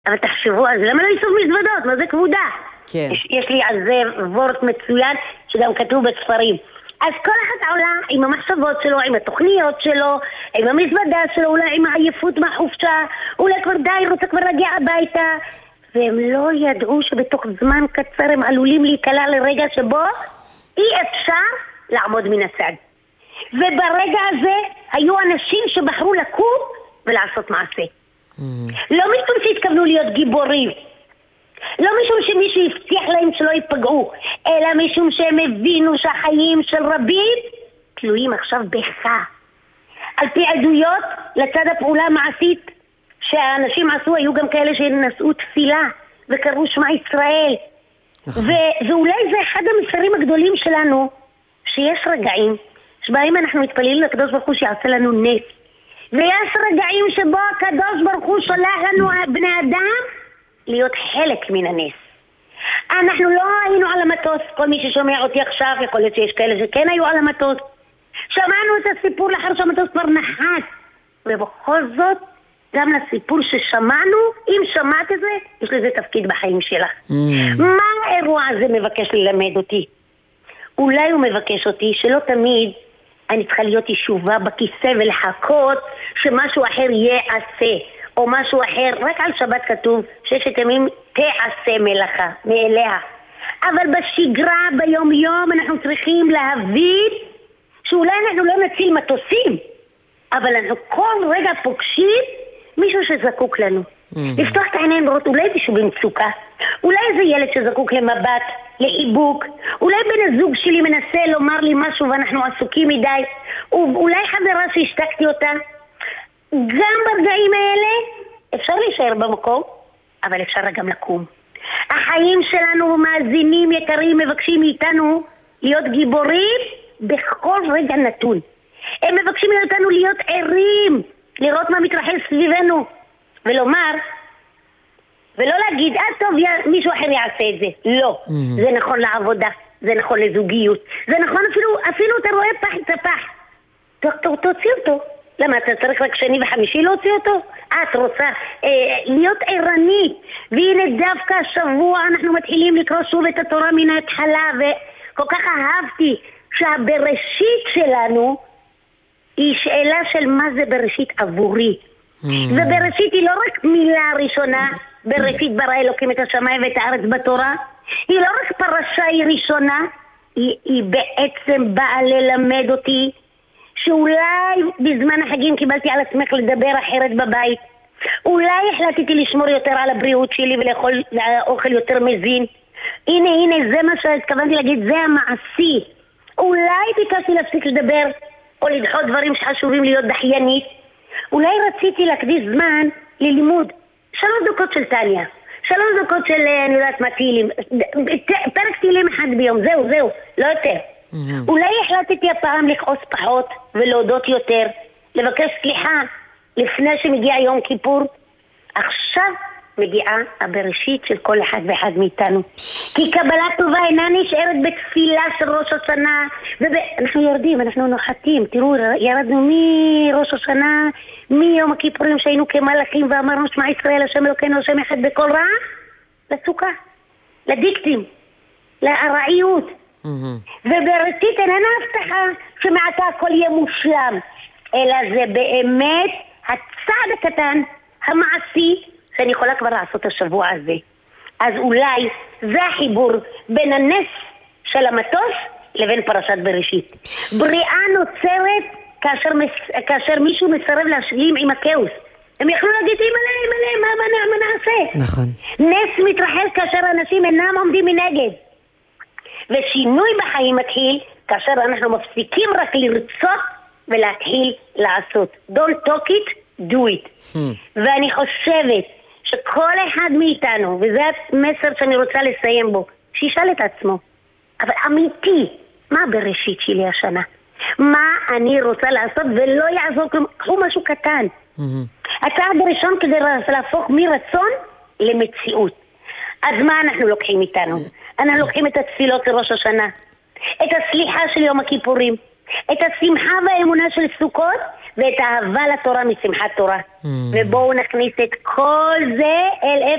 אבל תחשבו על זה, למה לא איסוף מזוודות? מה זה כבודה? כן. יש לי על זה וורט מצוין שגם כתוב בספרים. אז כל אחד עולה עם המחשבות שלו, עם התוכניות שלו, עם המזוודה שלו, אולי עם העייפות מהחופשה, אולי כבר די, רוצה כבר להגיע הביתה. והם לא ידעו שבתוך זמן קצר הם עלולים להיקלע לרגע שבו אי אפשר לעמוד מן הצד. וברגע הזה היו אנשים שבחרו לקום ולעשות מעשה. לא משום שהתכוונו להיות גיבורים, לא משום שמישהו הבטיח להם שלא ייפגעו, אלא משום שהם הבינו שהחיים של רבים תלויים עכשיו בך. על פי עדויות לצד הפעולה המעשית שהאנשים עשו, היו גם כאלה שנשאו תפילה וקראו שמע ישראל. ואולי זה אחד המסרים הגדולים שלנו, שיש רגעים שבהם אנחנו מתפללים לקדוש ברוך הוא שיעשה לנו נס, ויש רגעים שבו הקדוש ברוך הוא שולח לנו בני אדם להיות חלק מן הנס. אנחנו לא היינו על המטוס, כל מי ששומע אותי עכשיו, יכול להיות שיש כאלה שכן היו על המטוס, שמענו את הסיפור לאחר שהמטוס כבר נחת, ובכל זאת גם לסיפור ששמענו, אם שמעת את זה, יש לזה תפקיד בחיים שלך. מה האירוע הזה מבקש ללמד אותי? אולי הוא מבקש אותי שלא תמיד אני צריכה להיות ישובה בכיסא ולחכות שמשהו אחר יעשה, או משהו אחר. רק על שבת כתוב ששת ימים תעשה מלאכה מאליה. אבל בשגרה, ביום יום, אנחנו צריכים להבין שאולי אנחנו לא נציל מטוסים, אבל אנחנו כל רגע פוגשים מישהו שזקוק לנו. לפתוח את העיניים לראות, אולי מישהו במצוקה, אולי איזה ילד שזקוק למבט, לחיבוק, אולי בן הזוג שלי מנסה לומר לי משהו ואנחנו עסוקים מדי, אולי חברה שהשתקתי אותה. גם ברגעים האלה אפשר להישאר במקום, אבל אפשר גם לקום. החיים שלנו, מאזינים יקרים, מבקשים מאיתנו להיות גיבורים בכל רגע נתון. הם מבקשים מאיתנו להיות ערים, לראות מה מתרחש סביבנו, ולומר, ולא להגיד, טוב, מישהו אחר יעשה את זה. לא. זה נכון לעבודה, זה נכון לזוגיות, זה נכון אפילו אתה רואה פח את הפח. תוציא אותו. למה, אתה צריך רק שני וחמישי להוציא אותו? את רוצה להיות ערנית. והנה דווקא השבוע אנחנו מתחילים לקרוא שוב את התורה מן ההתחלה, וכל כך אהבתי שהבראשית שלנו היא שאלה של מה זה בראשית עבורי. ובראשית היא לא רק מילה ראשונה, בראשית ברא אלוקים את השמיים ואת הארץ בתורה, היא לא רק פרשה היא ראשונה, היא בעצם באה ללמד אותי שאולי בזמן החגים קיבלתי על עצמך לדבר אחרת בבית, אולי החלטתי לשמור יותר על הבריאות שלי ולאכול אוכל יותר מזין. הנה זה מה שהתכוונתי להגיד, זה המעשי. אולי ביקשתי להפסיק לדבר או לדחות דברים שחשובים להיות דחיינית. אולי רציתי להקדיש זמן ללימוד 3 דקות של טניה, 3 דקות של אני יודעת מה תהילים, פרק תהילים אחד ביום, זהו, לא יותר. אולי החלטתי הפעם לכעוס פחות ולהודות יותר, לבקש סליחה לפני שמגיע יום כיפור. עכשיו מגיעה הבראשית של כל אחד ואחד מאיתנו, כי קבלה טובה אינה נשארת בתפילה של ראש השנה, אנחנו יורדים, אנחנו נוחתים. תראו, ירדנו מראש השנה, מיום הכיפורים שהיינו כמלאכים ואמרנו שמע ישראל השם אלוקינו השם אחד בכל רע, לסוכה, לדיקטים, להרעיות. ובראשית איננה הבטחה שמעתה הכל יהיה מושלם, אלא זה באמת הצעד הקטן המעשי שאני יכולה כבר לעשות השבוע הזה. אז אולי זה החיבור בין הנס של המטוס לבין פרשת בראשית. בריאה נוצרת כאשר מישהו מסרב להשלים עם הכאוס. הם יכלו להגיד אימא'לה, מה נעשה? נכון. נס מתרחש כאשר אנשים אינם עומדים מנגד. ושינוי בחיים מתחיל כאשר אנחנו מפסיקים רק לרצות ולהתחיל לעשות. Don't talk it, do it. ואני חושבת שכל אחד מאיתנו, וזה המסר שאני רוצה לסיים בו, שישאל את עצמו, אבל אמיתי, מה בראשית שלי השנה? מה אני רוצה לעשות ולא יעזור כלום? קחו משהו קטן. הצעד הראשון כדי להפוך מרצון למציאות. אז מה אנחנו לוקחים איתנו? אנחנו לוקחים את התפילות לראש השנה, את הסליחה של יום הכיפורים, את השמחה והאמונה של סוכות, ואת האהבה לתורה משמחת תורה. ובואו נכניס את כל זה אל